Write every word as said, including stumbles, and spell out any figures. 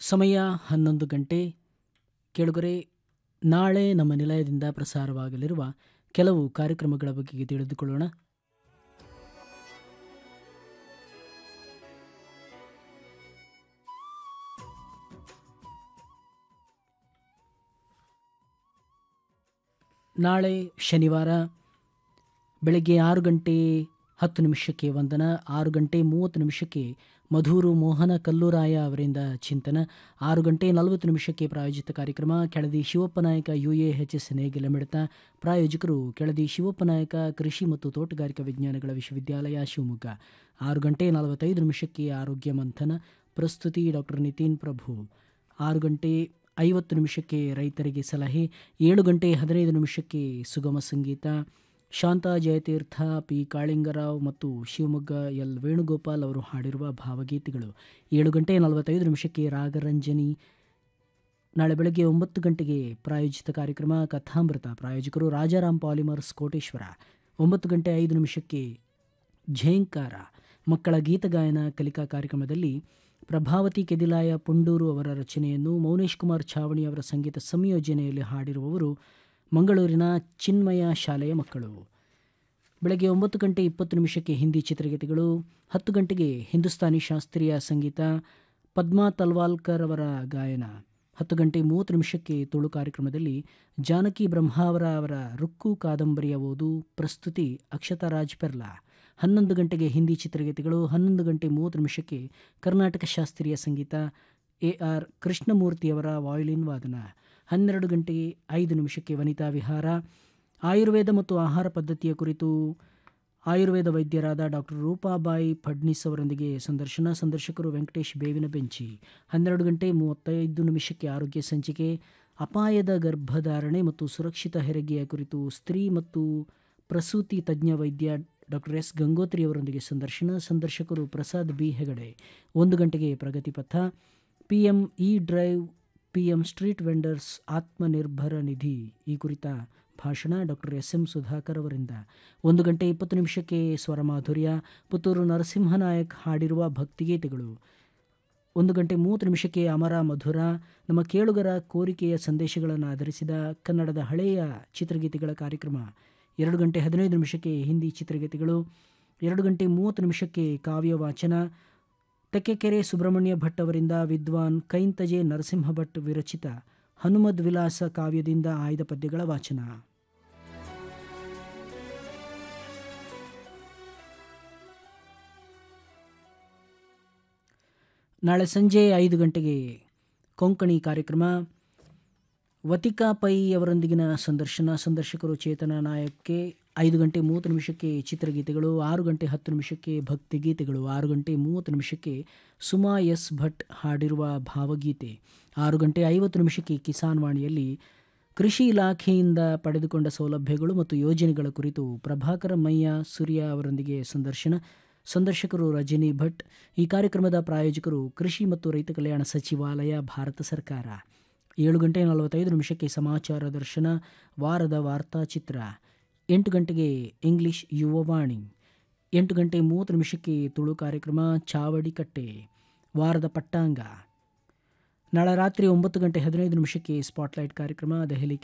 ಸಮಯ ಹನ್ನೊಂದು ಗಂಟೆ. ಕೇಳುಗರೆ, ನಾಳೆ ನಮ್ಮ ನಿಲಯದಿಂದ ಪ್ರಸಾರವಾಗಲಿರುವ ಕೆಲವು ಕಾರ್ಯಕ್ರಮಗಳ ಬಗ್ಗೆ ತಿಳಿದುಕೊಳ್ಳೋಣ. ನಾಳೆ ಶನಿವಾರ ಬೆಳಗ್ಗೆ ಆರು ಗಂಟೆ ಹತ್ತು ನಿಮಿಷಕ್ಕೆ ವಂದನ, ಆರು ಗಂಟೆ ಮೂವತ್ತು ನಿಮಿಷಕ್ಕೆ ಮಧೂರು ಮೋಹನ ಕಲ್ಲೂರಾಯ ಅವರಿಂದ ಚಿಂತನ, ಆರು ಗಂಟೆ ನಲವತ್ತು ನಿಮಿಷಕ್ಕೆ ಪ್ರಾಯೋಜಿತ ಕಾರ್ಯಕ್ರಮ Keladi Shivappanayaka U A H S ನೇಗಿಲ ಮಿಡತ. ಪ್ರಾಯೋಜಕರು ಕೆಳದಿ ಶಿವಪ್ಪನಾಯಕ ಕೃಷಿ ಮತ್ತು ತೋಟಗಾರಿಕಾ ವಿಜ್ಞಾನಗಳ ವಿಶ್ವವಿದ್ಯಾಲಯ ಶಿವಮೊಗ್ಗ. ಆರು ಗಂಟೆ ನಲವತ್ತೈದು ನಿಮಿಷಕ್ಕೆ ಆರೋಗ್ಯ ಮಂಥನ, ಪ್ರಸ್ತುತಿ ಡಾಕ್ಟರ್ ನಿತಿನ್ ಪ್ರಭು. ಆರು ಗಂಟೆ ಐವತ್ತು ನಿಮಿಷಕ್ಕೆ ರೈತರಿಗೆ ಸಲಹೆ, ಏಳು ಗಂಟೆ ಹದಿನೈದು ನಿಮಿಷಕ್ಕೆ ಸುಗಮ ಸಂಗೀತ, ಶಾಂತಾ ಜಯತೀರ್ಥ, ಪಿ ಕಾಳಿಂಗರಾವ್ ಮತ್ತು ಶಿವಮೊಗ್ಗ ಎಲ್ ವೇಣುಗೋಪಾಲ್ ಅವರು ಹಾಡಿರುವ ಭಾವಗೀತೆಗಳು. ಏಳು ಗಂಟೆ ನಲವತ್ತೈದು ನಿಮಿಷಕ್ಕೆ ರಾಗರಂಜನಿ. ನಾಳೆ ಬೆಳಗ್ಗೆ ಒಂಬತ್ತು ಗಂಟೆಗೆ ಪ್ರಾಯೋಜಿತ ಕಾರ್ಯಕ್ರಮ ಕಥಾಮೃತ, ಪ್ರಾಯೋಜಕರು ರಾಜಾರಾಮ್ ಪಾಲಿಮರ್ಸ್ ಕೋಟೇಶ್ವರ. ಒಂಬತ್ತು ಗಂಟೆ ಐದು ನಿಮಿಷಕ್ಕೆ ಝೇಂಕಾರ, ಮಕ್ಕಳ ಗೀತಗಾಯನ ಕಲಿಕಾ ಕಾರ್ಯಕ್ರಮದಲ್ಲಿ ಪ್ರಭಾವತಿ ಕೆದಿಲಾಯ ಪುಂಡೂರು ಅವರ ರಚನೆಯನ್ನು ಮೌನೇಶ್ ಕುಮಾರ್ ಛಾವಣಿ ಅವರ ಸಂಗೀತ ಸಂಯೋಜನೆಯಲ್ಲಿ ಹಾಡಿರುವವರು ಮಂಗಳೂರಿನ ಚಿನ್ಮಯ ಶಾಲೆಯ ಮಕ್ಕಳು. ಬೆಳಗ್ಗೆ ಒಂಬತ್ತು ಗಂಟೆ ಇಪ್ಪತ್ತು ನಿಮಿಷಕ್ಕೆ ಹಿಂದಿ ಚಿತ್ರಗೀತೆಗಳು. ಹತ್ತು ಗಂಟೆಗೆ ಹಿಂದೂಸ್ತಾನಿ ಶಾಸ್ತ್ರೀಯ ಸಂಗೀತ, ಪದ್ಮಾ ತಲ್ವಾಲ್ಕರ್ ಅವರ ಗಾಯನ. ಹತ್ತು ಗಂಟೆ ಮೂವತ್ತು ನಿಮಿಷಕ್ಕೆ ತುಳು ಕಾರ್ಯಕ್ರಮದಲ್ಲಿ ಜಾನಕಿ ಬ್ರಹ್ಮಾವರ ಅವರ ರುಕ್ಕು ಕಾದಂಬರಿಯ ಓದು, ಪ್ರಸ್ತುತಿ ಅಕ್ಷತಾ ರಾಜ್ ಪೆರ್ಲಾ. ಹನ್ನೊಂದು ಗಂಟೆಗೆ ಹಿಂದಿ ಚಿತ್ರಗೀತೆಗಳು. ಹನ್ನೊಂದು ಗಂಟೆ ಮೂವತ್ತು ನಿಮಿಷಕ್ಕೆ ಕರ್ನಾಟಕ ಶಾಸ್ತ್ರೀಯ ಸಂಗೀತ, ಎ ಆರ್ ಕೃಷ್ಣಮೂರ್ತಿಯವರ ವಾಯುಲಿನ್ ವಾದನ. ಹನ್ನೆರಡು ಗಂಟೆ ಐದು ನಿಮಿಷಕ್ಕೆ ವನಿತಾ ವಿಹಾರ, ಆಯುರ್ವೇದ ಮತ್ತು ಆಹಾರ ಪದ್ಧತಿಯ ಕುರಿತು ಆಯುರ್ವೇದ ವೈದ್ಯರಾದ ಡಾಕ್ಟರ್ ರೂಪಾಬಾಯಿ ಫಡ್ನಿಸ್ ಅವರೊಂದಿಗೆ ಸಂದರ್ಶನ, ಸಂದರ್ಶಕರು ವೆಂಕಟೇಶ್ ಬೇವಿನ ಬೆಂಚಿ. ಹನ್ನೆರಡು ಗಂಟೆ ಮೂವತ್ತೈದು ನಿಮಿಷಕ್ಕೆ ಆರೋಗ್ಯ ಸಂಚಿಕೆ, ಅಪಾಯದ ಗರ್ಭಧಾರಣೆ ಮತ್ತು ಸುರಕ್ಷಿತ ಹೆರಿಗೆಯ ಕುರಿತು ಸ್ತ್ರೀ ಮತ್ತು ಪ್ರಸೂತಿ ತಜ್ಞ ವೈದ್ಯ ಡಾಕ್ಟರ್ ಎಸ್ ಗಂಗೋತ್ರಿ ಅವರೊಂದಿಗೆ ಸಂದರ್ಶನ, ಸಂದರ್ಶಕರು ಪ್ರಸಾದ್ ಬಿ ಹೆಗಡೆ. ಒಂದು ಗಂಟೆಗೆ ಪ್ರಗತಿ ಪಥ, P M E drive, P M street vendors Atmanirbhar ನಿಧಿ ಈ ಕುರಿತ ಭಾಷಣ ಡಾಕ್ಟರ್ ಎಸ್ ಎಂ ಸುಧಾಕರ್ ಅವರಿಂದ. ಒಂದು ಗಂಟೆ ಇಪ್ಪತ್ತು ನಿಮಿಷಕ್ಕೆ ಸ್ವರಮಾಧುರ್ಯ, ಪುತ್ತೂರು ನರಸಿಂಹನಾಯಕ್ ಹಾಡಿರುವ ಭಕ್ತಿಗೀತೆಗಳು. ಒಂದು ಗಂಟೆ ಮೂವತ್ತು ನಿಮಿಷಕ್ಕೆ ಅಮರ ಮಧುರ, ನಮ್ಮ ಕೇಳುಗರ ಕೋರಿಕೆಯ ಸಂದೇಶಗಳನ್ನು ಆಧರಿಸಿದ ಕನ್ನಡದ ಹಳೆಯ ಚಿತ್ರಗೀತೆಗಳ ಕಾರ್ಯಕ್ರಮ. ಎರಡು ಗಂಟೆ ಹದಿನೈದು ನಿಮಿಷಕ್ಕೆ ಹಿಂದಿ ಚಿತ್ರಗೀತೆಗಳು. ಎರಡು ಗಂಟೆ ಮೂವತ್ತು ನಿಮಿಷಕ್ಕೆ ಕಾವ್ಯ ವಾಚನ, ತೆಕ್ಕೆಕೆರೆ ಸುಬ್ರಹ್ಮಣ್ಯ ಭಟ್ ಅವರಿಂದ ವಿದ್ವಾನ್ ಕೈಂತಜೆ ನರಸಿಂಹ ಭಟ್ ವಿರಚಿತ ಹನುಮದ್ ವಿಲಾಸ ಕಾವ್ಯದಿಂದ ಆಯ್ದ ಪದ್ಯಗಳ ವಾಚನ. ನಾಳೆ ಸಂಜೆ ಐದು ಗಂಟೆಗೆ ಕೊಂಕಣಿ ಕಾರ್ಯಕ್ರಮ, ವತಿಕಾ ಪೈ ಅವರೊಂದಿಗಿನ ಸಂದರ್ಶನ, ಸಂದರ್ಶಕರು ಚೇತನ ನಾಯಕ್ಕೆ. ಐದು ಗಂಟೆ ಮೂವತ್ತು ನಿಮಿಷಕ್ಕೆ ಚಿತ್ರಗೀತೆಗಳು. ಆರು ಗಂಟೆ ಹತ್ತು ನಿಮಿಷಕ್ಕೆ ಭಕ್ತಿಗೀತೆಗಳು. ಆರು ಗಂಟೆ ಮೂವತ್ತು ನಿಮಿಷಕ್ಕೆ ಸುಮಾ ಎಸ್ ಭಟ್ ಹಾಡಿರುವ ಭಾವಗೀತೆ. ಆರು ಗಂಟೆ ಐವತ್ತು ನಿಮಿಷಕ್ಕೆ ಕಿಸಾನ್ ವಾಣಿಯಲ್ಲಿ ಕೃಷಿ ಇಲಾಖೆಯಿಂದ ಪಡೆದುಕೊಂಡ ಸೌಲಭ್ಯಗಳು ಮತ್ತು ಯೋಜನೆಗಳ ಕುರಿತು ಪ್ರಭಾಕರ ಮಯ್ಯ ಸೂರ್ಯ ಅವರೊಂದಿಗೆ ಸಂದರ್ಶನ, ಸಂದರ್ಶಕರು ರಜನಿ ಭಟ್. ಈ ಕಾರ್ಯಕ್ರಮದ ಪ್ರಾಯೋಜಕರು ಕೃಷಿ ಮತ್ತು ರೈತ ಕಲ್ಯಾಣ ಸಚಿವಾಲಯ, ಭಾರತ ಸರ್ಕಾರ. ಏಳು ಗಂಟೆ ನಲವತ್ತೈದು ನಿಮಿಷಕ್ಕೆ ಸಮಾಚಾರ ದರ್ಶನ, ವಾರದ ವಾರ್ತಾ ಚಿತ್ರ. ಎಂಟು ಗಂಟೆಗೆ ಇಂಗ್ಲಿಷ್ ಯುವವಾಣಿ. ಎಂಟು ಗಂಟೆ ಮೂವತ್ತು ನಿಮಿಷಕ್ಕೆ ತುಳು ಕಾರ್ಯಕ್ರಮ ಚಾವಡಿ ಕಟ್ಟೆ, ವಾರದ ಪಟ್ಟಾಂಗ. ನಾಳೆ ರಾತ್ರಿ ಒಂಬತ್ತು ಗಂಟೆ ಹದಿನೈದು ನಿಮಿಷಕ್ಕೆ ಸ್ಪಾಟ್ಲೈಟ್ ಕಾರ್ಯಕ್ರಮ, ದೆಹಲಿ